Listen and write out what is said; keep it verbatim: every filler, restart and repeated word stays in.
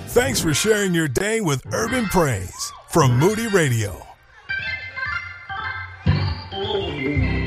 Thanks for sharing your day with Urban Praise from Moody Radio.